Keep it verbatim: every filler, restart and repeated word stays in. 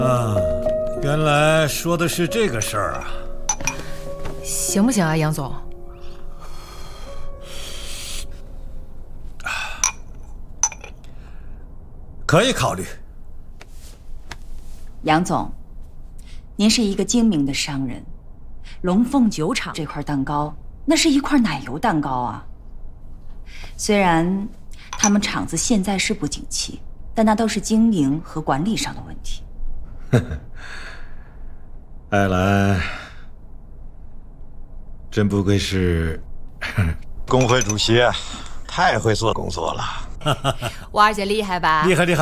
啊，原来说的是这个事儿啊！ 行不行啊，杨总？ 可以考虑。 杨总，您是一个精明的商人，龙凤酒厂这块蛋糕，那是一块奶油蛋糕啊。虽然他们厂子现在是不景气，但那都是经营和管理上的问题。 艾兰，真不愧是工会主席，太会做工作了。 娃儿姐厉害吧？ 厉害厉害。